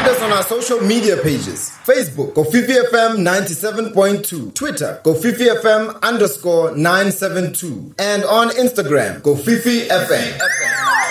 Find us on our social media pages. Facebook, Kofifi FM 97.2. Twitter, Kofifi FM _972. And on Instagram, Kofifi FM.